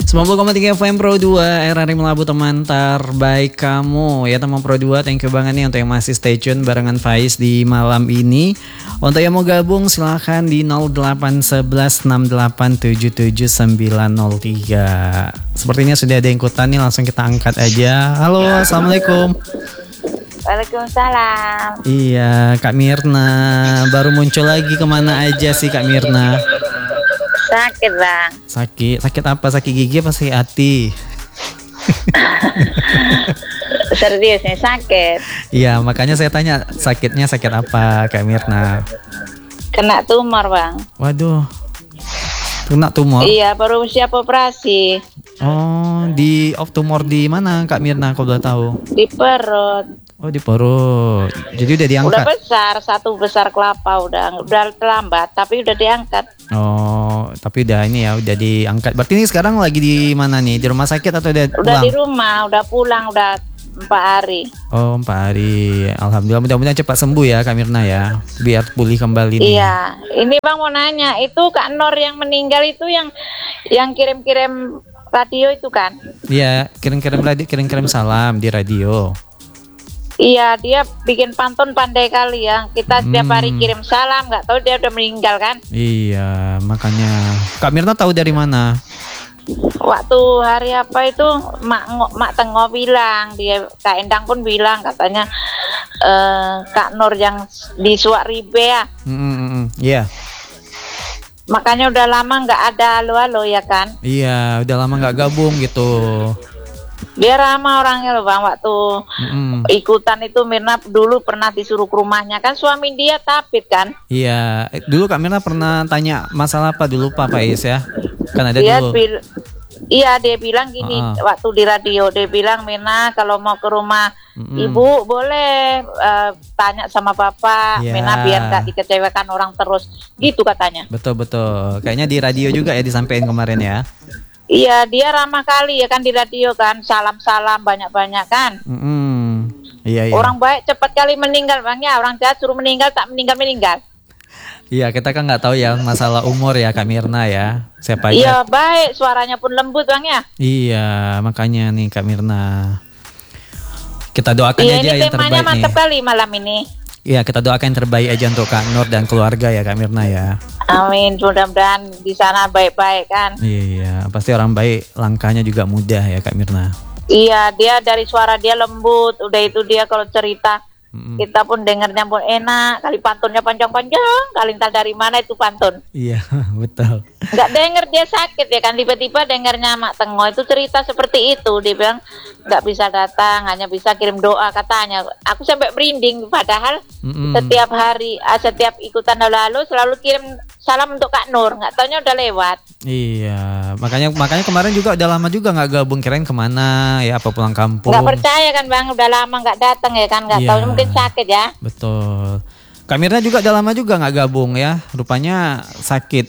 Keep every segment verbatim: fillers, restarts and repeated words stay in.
sembilan puluh koma tiga F M Pro dua R R I Melabu, teman terbaik kamu. Ya teman Pro dua, thank you banget nih untuk yang masih stay tune barengan Faiz di malam ini. Untuk yang mau gabung silahkan di nol delapan satu satu enam delapan tujuh tujuh sembilan nol tiga. Sepertinya sudah ada yang ikutan nih, langsung kita angkat aja. Halo, assalamualaikum. Waalaikumsalam. Iya, Kak Mirna baru muncul lagi. Kemana aja sih Kak Mirna? Sakit bang. Sakit, sakit apa? Sakit gigi apa sakit hati? Serius nih sakit. Iya, makanya saya tanya sakitnya sakit apa Kak Mirna? Kena tumor bang. Waduh, kena tumor? Iya, baru siap operasi. Oh, di off tumor di mana Kak Mirna kalau boleh tahu? Di perut. Oh, di perut. Jadi udah diangkat? Udah besar, satu besar kelapa udah udah terlambat, tapi udah diangkat. Oh, tapi udah ini ya, udah diangkat. Berarti ini sekarang lagi di mana nih? Di rumah sakit atau udah pulang? Udah di rumah, udah pulang, udah empat hari. Oh, empat hari. Alhamdulillah, mudah-mudahan cepat sembuh ya Kak Mirna ya, biar pulih kembali nih. Iya, ini bang mau nanya, itu Kak Nur yang meninggal itu yang yang kirim-kirim radio itu kan? Iya, kirim-kirim radio, kirim-kirim salam di radio. Iya, dia bikin pantun pandai kali ya. Kita setiap Hmm. hari kirim salam, nggak tahu dia udah meninggal kan? Iya, makanya Kak Mirna tahu dari mana? Waktu hari apa itu Mak Ngo- Mak Tengo bilang, dia Kak Endang pun bilang katanya eh, Kak Nur yang di Suak Ribe ya. Hmm, iya. Makanya udah lama nggak ada halo-halo ya kan? Iya, udah lama nggak gabung gitu. Dia ramah orangnya loh bang. Waktu Mm-mm. ikutan itu Mirna dulu pernah disuruh ke rumahnya kan, suami dia tapit kan? Iya, eh, dulu Kak Mirna pernah tanya masalah apa dulu Pak Faiz ya? Kan ada Dia dulu. bil- iya dia bilang gini Uh-uh. waktu di radio, dia bilang Mirna kalau mau ke rumah Mm-mm. ibu boleh eh, tanya sama bapak, Iya. Mirna biar nggak dikecewakan orang terus, gitu katanya. Betul betul. Kayaknya di radio juga ya disampaikan kemarin ya. Iya dia ramah kali ya kan di radio kan, salam-salam banyak-banyak kan. Mm-mm. Iya iya. Orang baik cepat kali meninggal bang ya, orang jahat suruh meninggal tak meninggal-meninggal. Iya, kita kan nggak tahu ya masalah umur ya Kak Mirna ya. Siapa Iya aja. baik, suaranya pun lembut bang ya. Iya, makanya nih Kak Mirna. Kita doakan Iya aja ini yang temanya terbaik nih. mantap kali malam ini. Iya, kita doakan yang terbaik aja untuk Kak Nur dan keluarga ya Kak Mirna ya. Amin, mudah-mudahan di sana baik-baik kan. Iya, pasti orang baik langkahnya juga mudah ya Kak Mirna. Iya, dia dari suara dia lembut, udah itu dia kalau cerita Mm-mm. kita pun dengarnya pun enak, kali pantunnya panjang-panjang, kali entah dari mana itu pantun. Iya, betul. Nggak denger dia sakit ya kan, tiba-tiba dengarnya Mak Tengo itu cerita seperti itu, dia bilang nggak bisa datang, hanya bisa kirim doa katanya. Aku sampai merinding, padahal Mm-mm. setiap hari, ah, setiap ikutan lalu selalu kirim salam untuk Kak Nur, nggak taunya udah lewat. Iya, makanya makanya kemarin juga udah lama juga nggak gabung, kirain kemana ya, apa pulang kampung. Nggak percaya kan bang, udah lama nggak datang ya kan, nggak Iya. tahu mungkin sakit ya. Betul. Kak Mirna juga udah lama juga nggak gabung ya, rupanya sakit.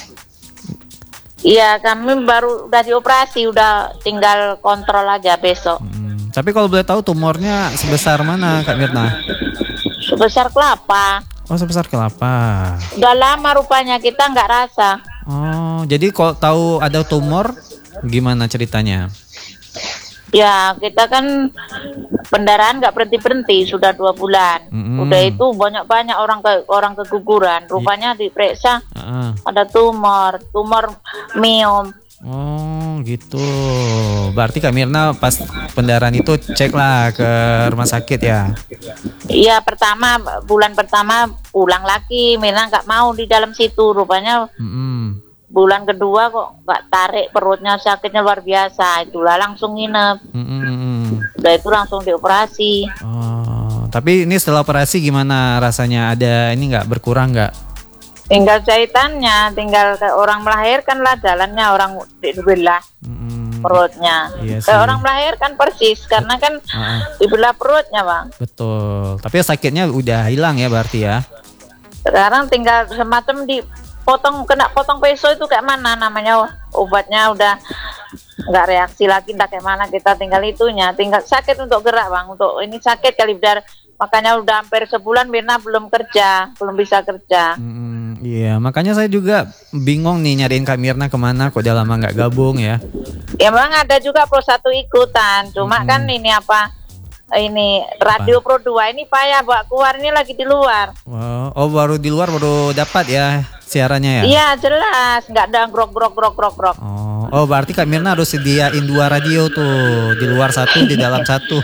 Iya, kami baru udah dioperasi, udah tinggal kontrol aja besok. Hmm, Tapi kalau boleh tahu tumornya sebesar mana Kak Mirna? Sebesar kelapa. Oh, sebesar kelapa. Udah lama rupanya kita nggak rasa. Oh, jadi kalau tahu ada tumor gimana ceritanya? Ya, kita kan pendarahan nggak berhenti berhenti sudah dua bulan. Mm-mm. Udah itu banyak-banyak orang ke orang keguguran. Rupanya diperiksa Ah, ada tumor, tumor miom. oh gitu. Berarti Kak Mirna pas pendarahan itu cek lah ke rumah sakit ya? Iya, pertama bulan pertama pulang lagi, Mirna nggak mau di dalam situ. Rupanya Mm-mm. bulan kedua kok nggak tarik, perutnya sakitnya luar biasa. Itulah langsung nginep. Mm-mm. Udah itu langsung dioperasi. Oh, tapi ini setelah operasi gimana rasanya? Ada ini nggak, berkurang nggak? Tinggal jahitannya, tinggal kayak orang melahirkan lah jalannya, orang dibelah Mm-mm. perutnya. Iya sih. Kayak orang melahirkan persis, karena kan Ah, dibelah perutnya bang. betul. Tapi sakitnya udah hilang ya berarti ya? Sekarang tinggal semacam dipotong, kena potong peso itu kayak mana namanya, obatnya udah nggak reaksi lagi, entah kayak mana, kita tinggal itunya, tinggal sakit untuk gerak bang, untuk ini sakit kali biar, makanya udah hampir sebulan Mirna belum kerja, belum bisa kerja. Mm-mm. Iya, makanya saya juga bingung nih nyariin Kak Mirna kemana, kok udah lama nggak gabung ya. Ya memang ada juga Pro satu ikutan, cuma Mm-mm. kan ini apa? Ini Radio Pro dua ini payah buat keluar, ini lagi di luar. Wow. Oh, baru di luar baru dapat ya siarannya ya? Iya jelas, nggak ada grok grok grok grok grok. Oh, oh berarti Kak Mirna harus sediain dua radio tuh, di luar satu, di dalam satu.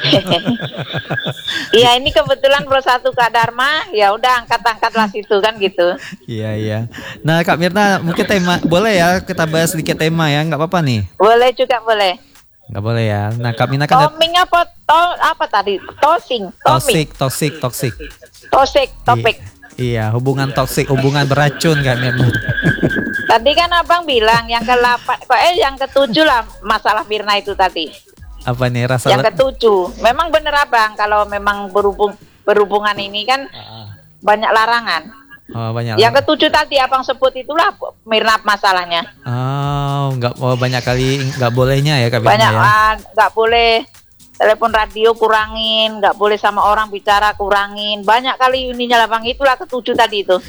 Iya ini kebetulan Pro satu Kak Dharma, ya udah angkat-angkatlah situ kan gitu. Iya iya. Nah Kak Mirna mungkin tema boleh ya kita bahas sedikit tema ya, nggak apa-apa nih? Boleh juga boleh. Nggak boleh ya. Nah Kak Mirna kan Toming apa to apa tadi? Tosing, toming, toxic, toxic, toxic. tosik, topik. I- iya, hubungan toksik, hubungan beracun Kak Mirna. Tadi kan abang bilang yang ke delapan, kok eh yang ketujuh lah masalah Mirna itu tadi. Apa nih rasa? Yang ketujuh, memang bener abang kalau memang berhubung berhubungan ini kan banyak larangan. Oh, banyak. Yang ketujuh tadi abang sebut itulah Mirna masalahnya. Oh, nggak oh, banyak kali nggak bolehnya ya Kak Mirna Banyak ya. ah, nggak boleh telepon radio kurangin, nggak boleh sama orang bicara kurangin. Banyak kali ininya lah bang, itulah ketujuh tadi itu.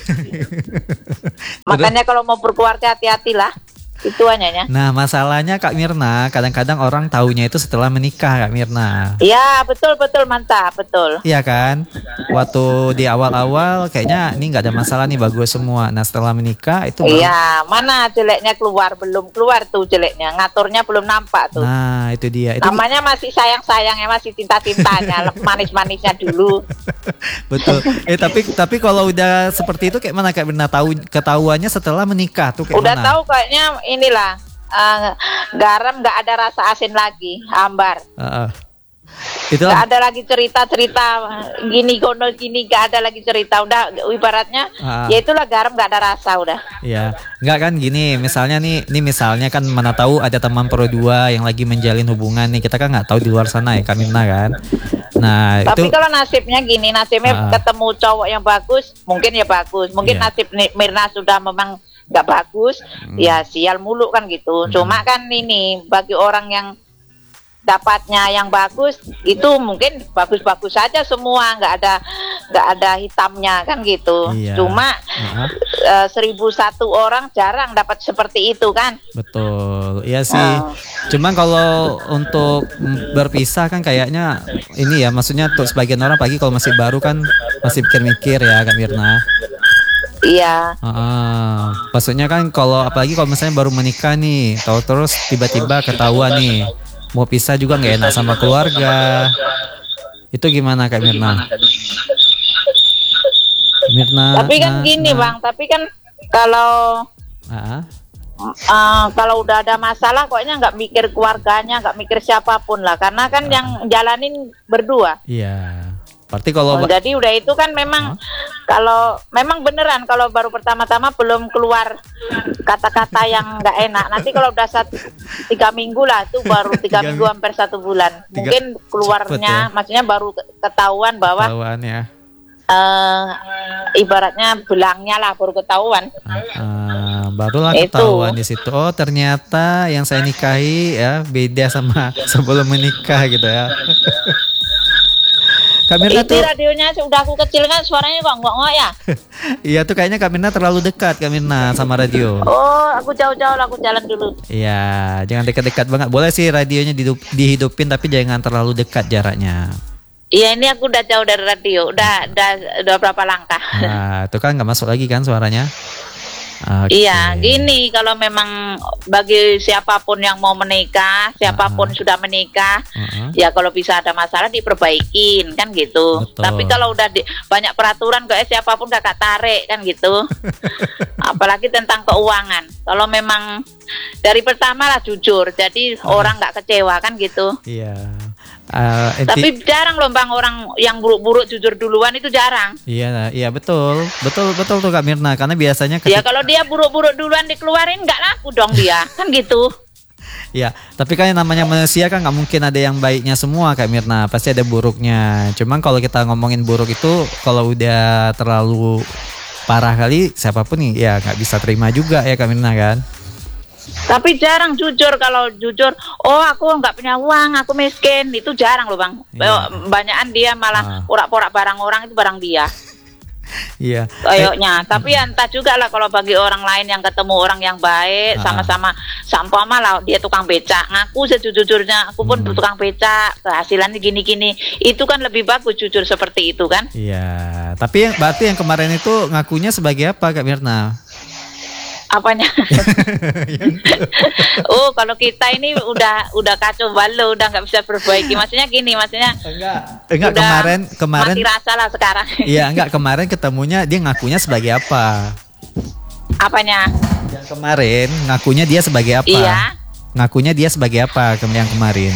Makanya kalau mau berkeluarga hati-hatilah. Itu hanya. Nah masalahnya Kak Mirna, kadang-kadang orang taunya itu setelah menikah Kak Mirna. Iya betul betul mantap betul. Iya kan? Waktu di awal-awal kayaknya ini nggak ada masalah nih, bagus semua. Nah setelah menikah itu baru- Iya mana jeleknya keluar, belum keluar tuh jeleknya, ngaturnya belum nampak tuh. Nah itu dia. Itu Namanya masih sayang-sayangnya, masih cinta-cintanya, manis-manisnya dulu. betul. Eh tapi tapi kalau udah seperti itu kayak mana Kak Mirna, tahu ketahuannya setelah menikah tuh kayak Udah mana? tahu kayaknya inilah eh, garam nggak ada rasa asin lagi, hambar. Heeh. Itu Nggak ada lagi cerita-cerita gini kono gini, nggak ada lagi cerita. Udah ibaratnya Ah. ya itulah garam nggak ada rasa udah. ya, nggak kan gini, misalnya nih, nih misalnya kan mana tahu ada teman pro dua yang lagi menjalin hubungan nih, kita kan nggak tahu di luar sana ya Kak Mirna kan. Nah Tapi itu kalau nasibnya gini, nasibnya Ah. ketemu cowok yang bagus, mungkin ya bagus. Mungkin Iya. nasib Ni- Mirna sudah memang nggak bagus, Hmm. ya sial mulu kan gitu. Cuma kan ini bagi orang yang dapatnya yang bagus itu mungkin bagus-bagus saja semua, nggak ada nggak ada hitamnya kan gitu. Iya. Cuma Heeh. eh, seribu satu orang jarang dapat seperti itu kan. betul, iya sih. Ah. Cuman kalau untuk mm, berpisah kan kayaknya ini ya, maksudnya untuk sebagian orang pagi kalau masih baru kan masih mikir-mikir ya Kak Mirna. Iya. Heeh. Maksudnya kan kalau apalagi kalau misalnya baru menikah nih, tahu terus tiba-tiba ketahuan nih mau pisah juga nggak enak sama keluarga. Itu gimana Kak Mirna? Mirna. Tapi kan nah, gini nah. bang, tapi kan kalau Ah, Uh, kalau udah ada masalah koknya nggak mikir keluarganya, nggak mikir siapapun lah, karena kan yang jalanin berdua. iya. Berarti kalau Oh, jadi udah itu kan memang kalau memang beneran kalau baru pertama-tama belum keluar kata-kata yang nggak enak. Nanti kalau udah satu, tiga minggu lah itu baru tiga Tiga minggu hampir satu bulan. Tiga- Mungkin keluarnya, cepet maksudnya baru ketahuan bahwa ketahuan ya. eh, ibaratnya belangnya lah baru ketahuan. Ah, barulah Itu. ketahuan di situ. Oh ternyata yang saya nikahi ya beda sama sebelum menikah gitu ya. Kak Mirna Itu tuh, radionya sudah aku kecil kan suaranya kok nggak ya. iya tuh kayaknya Kak Mirna terlalu dekat Kak Mirna sama radio. Oh, aku jauh-jauh lah, aku jalan dulu. Iya, jangan dekat-dekat banget. Boleh sih radionya dihidup- dihidupin tapi jangan terlalu dekat jaraknya. Iya, ini aku udah jauh dari radio. Udah, udah, udah berapa langkah? Nah, itu kan nggak masuk lagi kan suaranya? Oke. Iya, gini kalau memang bagi siapapun yang mau menikah, siapapun Ah. sudah menikah, Heeh. ya kalau bisa ada masalah diperbaikin kan gitu. Betul. Tapi kalau udah di- banyak peraturan kayak siapapun kakak tarik kan gitu. Apalagi tentang keuangan. Kalau memang dari pertama lah jujur, jadi orang nggak kecewa kan gitu. Iya. Eh, inti- Tapi jarang loh bang orang yang buruk-buruk jujur duluan itu jarang. Iya, iya betul, betul, betul tuh Kak Mirna. Karena biasanya Ya ketika, kalau dia buruk-buruk duluan dikeluarin nggak laku dong dia kan gitu. ya, tapi kan yang namanya manusia kan nggak mungkin ada yang baiknya semua Kak Mirna. Pasti ada buruknya. Cuman kalau kita ngomongin buruk itu, kalau udah terlalu parah kali, siapapun nih ya nggak bisa terima juga ya Kak Mirna kan. Tapi jarang jujur, kalau jujur, oh aku nggak punya uang, aku miskin, itu jarang loh bang. Iya. Banyakan dia malah Ah. porak-porak barang orang itu barang dia. Iya. Kayaknya, tapi ya entah juga lah kalau bagi orang lain yang ketemu orang yang baik, Ah. sama-sama sampama lah dia tukang becak, ngaku sejujur-jujurnya, aku pun Hmm. tukang becak, kehasilannya gini-gini, itu kan lebih bagus jujur seperti itu kan? Iya. Tapi yang berarti yang kemarin itu ngakunya sebagai apa Kak Mirna? Apanya? Oh, kalau kita ini udah udah kacau balau, udah nggak bisa perbaiki. Maksudnya gini, maksudnya Enggak. Enggak udah kemarin kemarin mati rasa lah sekarang. Iya, enggak kemarin ketemunya dia ngakunya sebagai apa? Apanya? Yang kemarin ngakunya dia sebagai apa? Iya. Ngakunya dia sebagai apa ke- yang kemarin?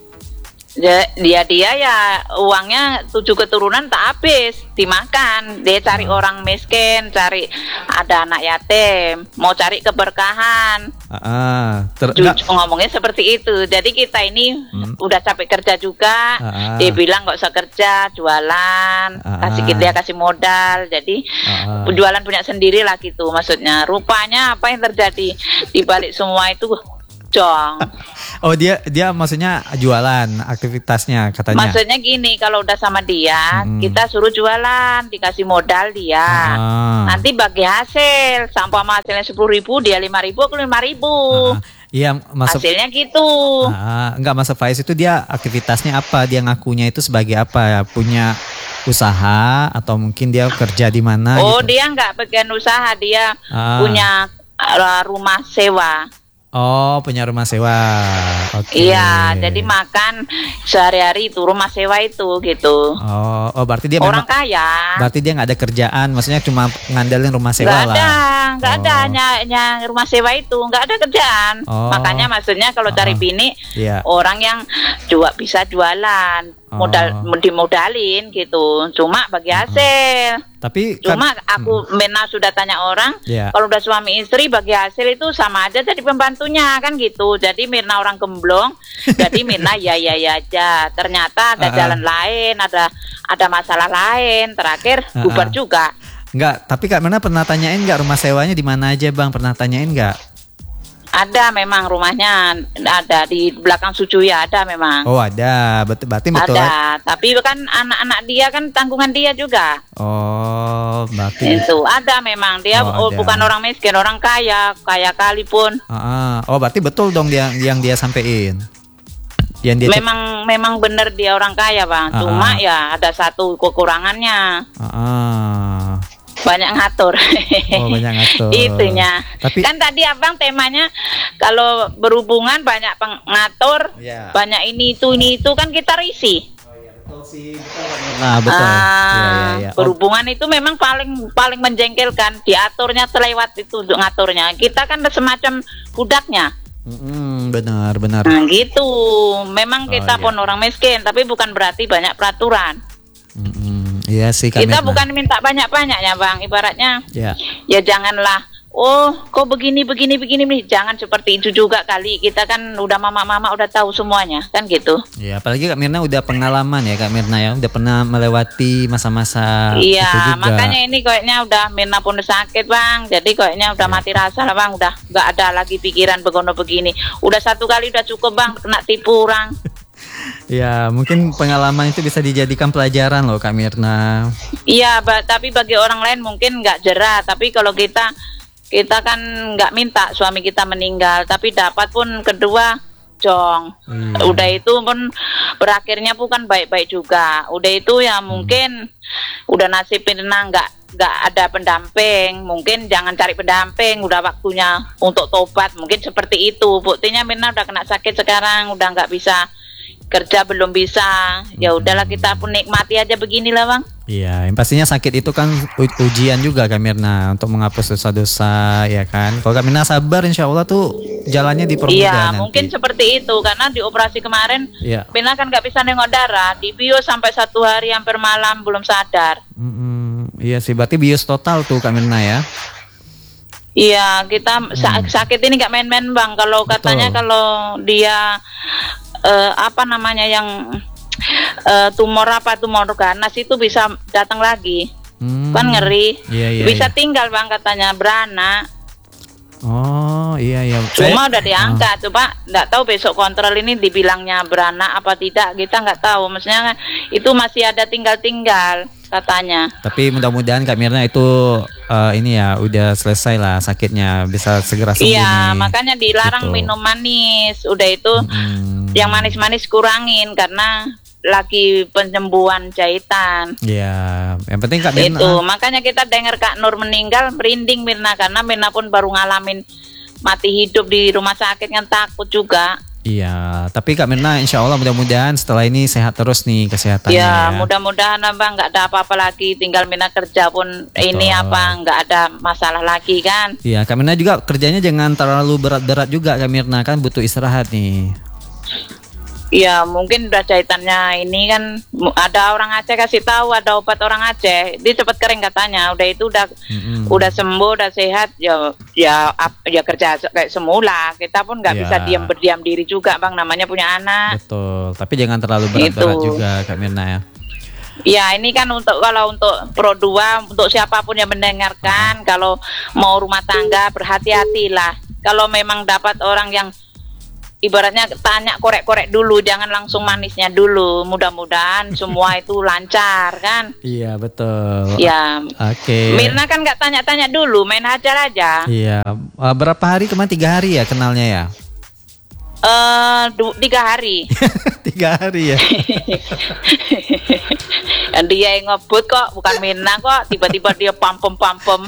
Dia dia, dia ya uangnya tujuh keturunan tak habis dimakan. Dia cari Ah. orang miskin, cari ada anak yatim, mau cari keberkahan. Ah, ah. Ter- Ju- enggak. ngomongnya seperti itu. Jadi kita ini Hmm. udah capek kerja juga. Ah, ah. Dia bilang nggak usah kerja, jualan, Ah, kasih ah. dia kasih modal. Jadi Ah, ah. penjualan punya sendiri lah gitu. Maksudnya rupanya apa yang terjadi di balik semua itu, Jong. Oh, dia dia maksudnya jualan aktivitasnya katanya. Maksudnya gini, kalau udah sama dia, Hmm. kita suruh jualan, dikasih modal dia. Ah. Nanti bagi hasil, sampah hasilnya sepuluh ribu, dia lima ribu, aku lima ribu. Ah, iya, masuk. Hasilnya gitu. Ah, enggak, Mas Faiz itu dia aktivitasnya apa? Dia ngakunya itu sebagai apa ya? Punya usaha atau mungkin dia kerja di mana Oh, gitu? dia nggak bagian usaha, dia Ah. punya uh, rumah sewa. Oh, punya rumah sewa. Oke. Iya, jadi makan sehari-hari itu rumah sewa itu gitu. Oh, oh berarti dia Orang memang kaya. berarti dia nggak ada kerjaan, maksudnya cuma ngandelin rumah sewa Nggak lah. ada, nggak ada, Oh. hanya, hanya rumah sewa itu, nggak ada kerjaan. Oh. Makanya maksudnya kalau cari Oh. bini, Iya. orang yang juga bisa jualan, modal Oh. dimodalin gitu. Cuma bagi hasil. Tapi kan- Cuma aku Mena sudah tanya orang, Iya. kalau udah suami istri bagi hasil itu sama aja jadi pembantunya kan gitu. Jadi Mirna orang gemblong, jadi Mirna ya ya ya aja. Ternyata ada Ah, ah. jalan lain, ada ada masalah lain. Terakhir Ah, bubar ah. juga. Enggak, tapi Kak Mirna pernah tanyain nggak rumah sewanya di mana aja, Bang? Pernah tanyain nggak? Ada memang rumahnya, ada di belakang Sucuya ada memang. Oh, ada. Bet- berarti betul. Ada, tapi kan anak-anak dia kan tanggungan dia juga. Oh, berarti. Itu ada memang dia Oh, oh, ada. bukan orang miskin, orang kaya, kaya kali pun. Ah, ah. Oh, berarti betul dong dia yang dia sampein. Yang dia Memang memang benar dia orang kaya bang. Ah, Cuma ah. ya ada satu kekurangannya, Ah, ah. banyak ngatur. Oh, banyak ngatur. Itunya. Tapi- Kan tadi abang temanya kalau berhubungan banyak pengatur, Iya. banyak ini itu ini itu kan kita risih. Nah, betul. Ah, Iya, iya, iya. Oh, berhubungan itu memang paling paling menjengkelkan, diaturnya terlewat itu untuk ngaturnya. Kita kan semacam budaknya. mm-mm, benar, benar. Nah, gitu. Memang Oh, kita iya. pun orang miskin, tapi bukan berarti banyak peraturan. Mm-mm, iya sih Kak Kita Mirna. bukan minta banyak-banyaknya, Bang. Ibaratnya, Ya. ya janganlah, oh, kok begini, begini, begini, begini. Jangan seperti itu juga kali. Kita kan udah mama-mama udah tahu semuanya, kan gitu. Ya, apalagi Kak Mirna udah pengalaman ya Kak Mirna ya, udah pernah melewati masa-masa itu Iya, juga. makanya ini kayaknya udah Mirna pun udah sakit, Bang. Jadi kayaknya udah Iya. mati rasa lah, Bang. Udah nggak ada lagi pikiran begono begini. Udah satu kali udah cukup, Bang. Kena tipu orang. Ya, mungkin pengalaman itu bisa dijadikan pelajaran loh Kak Mirna. Iya, ba- tapi bagi orang lain mungkin nggak jerah. Tapi kalau kita kita kan nggak minta suami kita meninggal, tapi dapat pun kedua, jong. Hmm. Udah itu pun berakhirnya bukan baik-baik juga. Udah itu ya mungkin udah nasibnya nggak nggak ada pendamping. Mungkin jangan cari pendamping. Udah waktunya untuk tobat. Mungkin seperti itu. Buktinya Mirna udah kena sakit sekarang, udah nggak bisa kerja, belum bisa. Ya udahlah, kita pun nikmati aja beginilah, Bang. Iya, yang pastinya sakit itu kan u- ujian juga Kak Mirna untuk menghapus dosa-dosa ya kan. Kalau Kak Mirna sabar insya Allah tuh jalannya dipermudah Iya, nanti. mungkin seperti itu karena di operasi kemarin Iya. Mirna kan nggak bisa nengok darah, di bius sampai satu hari hampir malam belum sadar. Mm-mm, iya sih, berarti bius total tuh Kak Mirna ya. Iya, kita sa- sakit ini nggak main-main Bang. Kalau katanya Hmm. Betul. kalau dia eh, apa namanya yang eh, tumor apa tumor ganas itu bisa datang lagi. Hmm. Kan ngeri. Iya, iya, bisa iya. tinggal Bang katanya beranak. Oh iya iya. Cuma Saya- udah diangkat, coba nggak tahu besok kontrol ini dibilangnya beranak apa tidak, kita nggak tahu. Maksudnya itu masih ada tinggal-tinggal. katanya. Tapi mudah-mudahan Kak Mirna itu uh, ini ya udah selesai lah sakitnya, bisa segera sembuh. Iya, nih. makanya dilarang Gitu. minum manis. Udah itu Hmm. yang manis-manis kurangin karena lagi penyembuhan jahitan. Iya, yang penting Kak Mirna. Itu makanya kita dengar Kak Nur meninggal merinding Mirna, karena Mirna pun baru ngalamin mati hidup di rumah sakit kan, takut juga. Iya, tapi Kak Mirna insya Allah mudah-mudahan setelah ini sehat terus nih kesehatannya. Ya, Ya, mudah-mudahan Abang nggak ada apa-apa lagi, tinggal Mirna kerja pun ini apa nggak ada masalah lagi kan. Iya, Kak Mirna juga kerjanya jangan terlalu berat-berat juga Kak Mirna, kan butuh istirahat nih. Ya mungkin udah jahitannya ini kan, mu- ada orang Aceh kasih tahu ada obat orang Aceh, dia cepat kering katanya. Udah itu udah Mm-mm. udah sembuh, udah sehat, ya ya ap- ya kerja se- kayak semula. Kita pun nggak Ya. bisa diam berdiam diri juga Bang, namanya punya anak. Betul, tapi jangan terlalu berat-berat Gitu. juga Kak Mirna ya. Ya ini kan untuk kalau untuk Pro dua, untuk siapapun yang mendengarkan, kalau mau rumah tangga berhati-hatilah. Kalau memang dapat orang yang ibaratnya tanya korek-korek dulu, jangan langsung manisnya dulu. Mudah-mudahan semua itu lancar kan. Iya, betul. Ya, Oke. Mirna kan nggak tanya-tanya dulu, main hajar aja. Iya, uh, berapa hari kemarin? Tiga hari ya kenalnya ya? Eh, du- tiga hari. Tiga hari ya. Dan dia yang ngebut kok, bukan Mirna kok. Tiba-tiba dia pampem-pampem.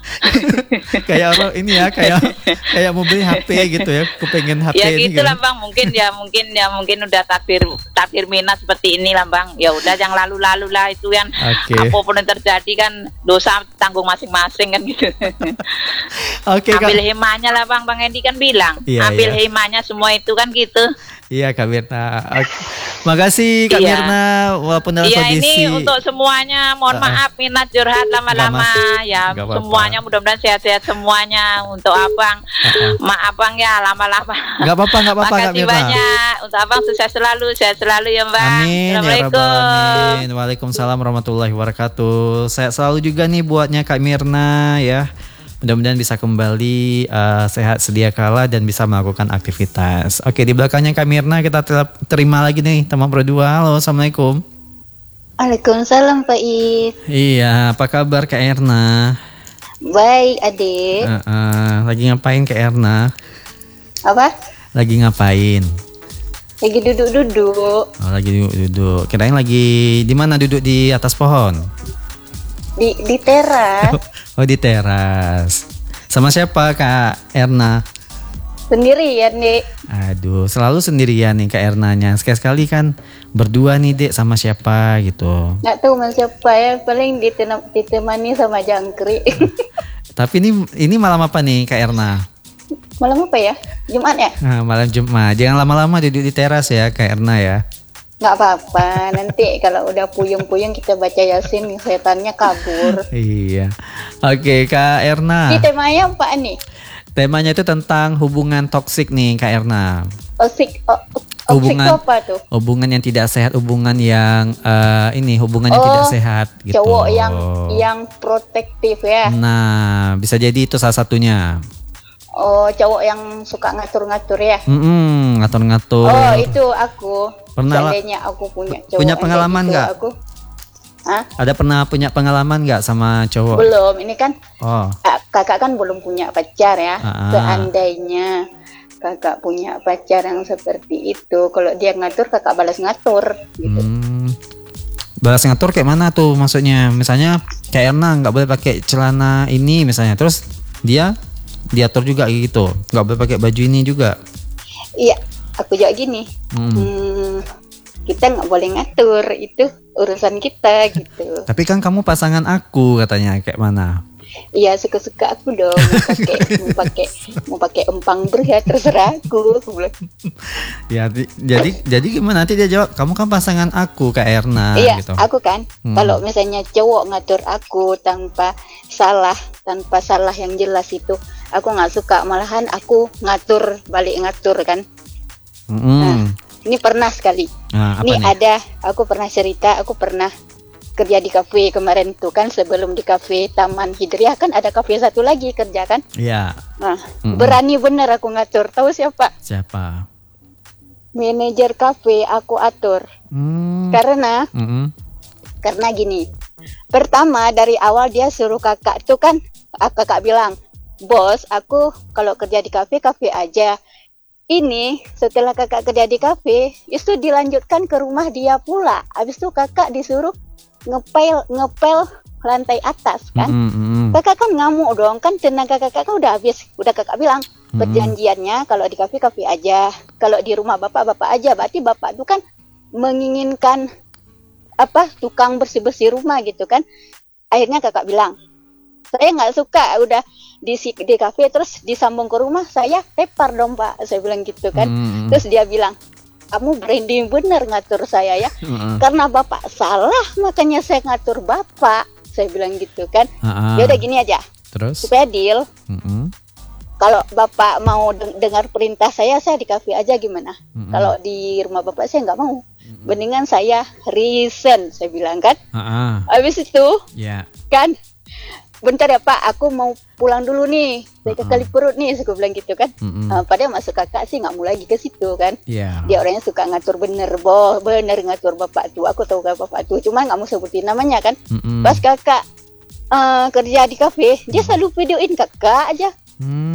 Kayak orang ini ya, kayak kayak mau beli H P gitu ya, kepengen H P Ya ini gitulah kan. Bang, mungkin ya mungkin ya mungkin udah takdir takdir Mirna seperti inilah Bang. Ya udah jangan lalu-lalu lah, itu kan Oke. apapun yang terjadi kan dosa tanggung masing-masing kan gitu. Oke Kak. Ambil hemanya lah Bang, Bang Edi kan bilang. Iya, ambil iya. hemanya semua itu kan gitu. Iya Kak Mirna. Oke. Makasih Kak Iya. Mirna, walaupun dalam Iya kondisi. ini untuk semuanya, mohon Uh-uh. maaf minat curhat lama-lama Nggak ya, Nggak apa-apa. semuanya mudah-mudahan sehat-sehat semuanya. Untuk Abang, Uh-uh. maaf Bang ya lama-lama. Nggak apa-apa, nggak apa-apa Kak Makasih Mirna. banyak. Untuk Abang sukses selalu, sehat selalu ya Bang. Amin ya rabbal alamin. Waalaikumsalam warahmatullahi wabarakatuh. Sehat selalu juga nih buatnya Kak Mirna ya. Mudah-mudahan bisa kembali uh, sehat sedia kala dan bisa melakukan aktivitas. Oke, di belakangnya Kak Mirna kita ter- terima lagi nih teman Pro dua. Halo, Assalamualaikum. Waalaikumsalam Pak Is. Iya, apa kabar Kak Erna? Baik adik. Uh, uh, lagi ngapain Kak Erna? Apa? Lagi ngapain? Lagi duduk-duduk Oh, lagi duduk. Kirain lagi di mana, duduk di atas pohon? di di teras Oh, di teras. Sama siapa Kak Erna? sendirian nih. Aduh, selalu sendirian nih Kak Ernanya. Sekali-sekali kan berdua nih Dek, sama siapa gitu. Nggak tahu sama siapa ya, paling ditenam, ditemani sama jangkrik. Tapi ini ini malam apa nih Kak Erna? Malam apa ya? Jumat ya? Nah, malam Jumat. Jangan lama-lama duduk di teras ya Kak Erna ya. Nggak apa-apa. Nanti kalau udah puyeng-puyeng kita baca Yasin, setannya kabur. Iya. Oke Kak Erna. Ini temanya apa nih? Temanya itu tentang hubungan toksik nih Kak Erna. Osik, o, osik Hubungan- itu apa tuh? Hubungan yang tidak sehat, hubungan yang eh, ini hubungan yang Oh, tidak sehat gitu. Cowok yang yang protektif ya. Nah, bisa jadi itu salah satunya. Oh, cowok yang suka ngatur-ngatur ya. Mm-mm, ngatur-ngatur. Oh, itu aku. Pernah lah- Seandainya aku punya cowok Punya yang pengalaman kayak gitu, nggak? Aku. Hah? Ada pernah punya pengalaman nggak sama cowok? Belum. Ini kan Oh, ah, kakak kan belum punya pacar ya. Ah. Seandainya kakak punya pacar yang seperti itu, kalau dia ngatur kakak balas ngatur gitu. hmm. Balas ngatur kayak mana tuh maksudnya? Misalnya kayak Erna nggak boleh pakai celana ini misalnya, terus dia diatur juga kayak gitu, nggak boleh pakai baju ini juga. Iya, aku juga gini. Hmm. Hmm, kita nggak boleh ngatur, itu urusan kita gitu. Tapi kan kamu pasangan aku katanya, kayak mana? Iya, suka-suka aku dong. Mau pakai mau pakai mau pakai empang ber ya terserah aku. Aku bilang, Ya, di- jadi jadi gimana? Nanti dia jawab, kamu kan pasangan aku Kak Erna iya, gitu. aku kan. Hmm. Kalau misalnya cowok ngatur aku tanpa salah, tanpa salah yang jelas itu, aku nggak suka. Malahan aku ngatur balik ngatur kan. Mm-mm. Ini pernah sekali. Nah, apa Ini nih? ada, aku pernah cerita, aku pernah kerja di kafe kemarin tuh kan, sebelum di kafe Taman Hidriah kan ada kafe satu lagi kerja kan. Iya. Nah, Mm-mm. berani bener aku ngatur. Tahu siapa? Siapa? Manajer kafe aku atur. Hmm. Karena Mm-mm. karena gini, Pertama dari awal dia suruh kakak tuh kan, ah, kakak bilang, bos aku kalau kerja di kafe kafe aja. Ini setelah kakak kerja di kafe, itu dilanjutkan ke rumah dia pula. Habis itu kakak disuruh ngepel ngepel lantai atas kan. Mm-mm. Kakak kan ngamuk dong, kan tenaga kakak kan udah habis. Udah kakak bilang perjanjiannya kalau di kafe kafe aja, kalau di rumah bapak bapak aja. Berarti bapak tuh kan menginginkan apa tukang bersih bersih rumah gitu kan. Akhirnya kakak bilang, saya nggak suka udah di di kafe terus disambung ke rumah, saya tepar dong pak, saya bilang gitu kan. Mm-mm. Terus dia bilang, kamu branding bener ngatur saya ya, Mm-mm. karena bapak salah makanya saya ngatur bapak, saya bilang gitu kan. Ah, ah. Ya udah gini aja, Terus? supaya deal. Mm-mm. Kalau bapak mau deng- dengar perintah saya, saya di kafe aja gimana? Mm-mm. Kalau di rumah bapak saya nggak mau. Mendingan saya reason, saya bilang kan. Ah, ah. Habis itu Ya. kan, bentar ya pak, aku mau pulang dulu nih, saya Mm-mm. kekali perut nih, aku bilang gitu kan. Mm-mm. Uh, padahal masuk kakak sih nggak mau lagi ke situ kan. Ya. Dia orangnya suka ngatur bener, boh, bener ngatur bapak tuh. Aku tahu kan bapak tuh, cuma nggak mau sebutin namanya kan. Mm-mm. Pas kakak uh, kerja di kafe, dia selalu videoin kakak aja. Hmm.